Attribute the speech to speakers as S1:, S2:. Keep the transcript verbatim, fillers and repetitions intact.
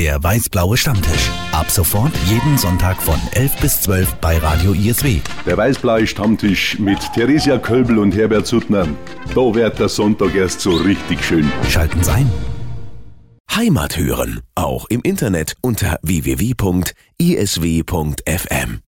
S1: Der weiß-blaue Stammtisch. Ab sofort jeden Sonntag von elf bis zwölf bei Radio I S W.
S2: Der weiß-blaue Stammtisch mit Theresia Kölbel und Herbert Suttner. Da wird der Sonntag erst so richtig schön.
S1: Schalten Sie ein.
S3: Heimat hören, auch im Internet unter w w w punkt i s w punkt f m.